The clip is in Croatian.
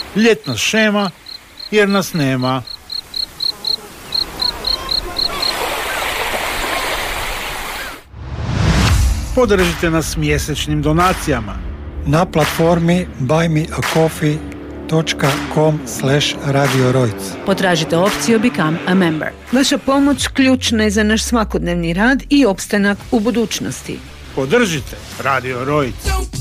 Ljetna šema jer nas nema. Podržite nas mjesečnim donacijama na platformi buymeacoffee.com/Radio Rojc. Potražite opciju Become a Member. Vaša pomoć ključna je za naš svakodnevni rad i opstanak u budućnosti. Podržite Radio Rojc.